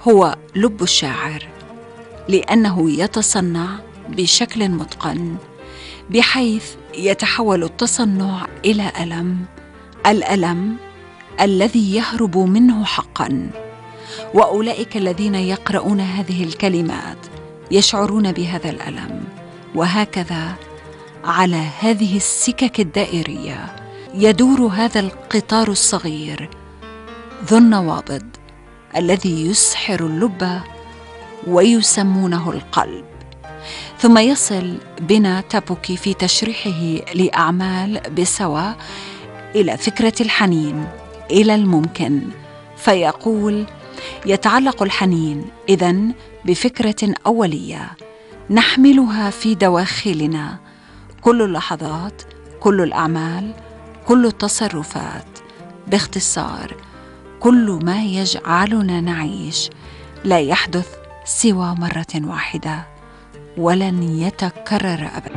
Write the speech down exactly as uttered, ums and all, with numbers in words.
هو لب الشاعر، لأنه يتصنع بشكل متقن، بحيث يتحول التصنع إلى ألم، الألم الذي يهرب منه حقاً. وأولئك الذين يقرؤون هذه الكلمات يشعرون بهذا الألم، وهكذا على هذه السكك الدائرية يدور هذا القطار الصغير ذو النوابض الذي يسحر اللب ويسمونه القلب. ثم يصل بنا تابوكي في تشريحه لأعمال بسوا إلى فكرة الحنين إلى الممكن، فيقول: يتعلق الحنين إذن بفكرة أولية نحملها في دواخلنا، كل اللحظات، كل الأعمال، كل التصرفات، باختصار كل ما يجعلنا نعيش لا يحدث سوى مرة واحدة ولن يتكرر أبدا.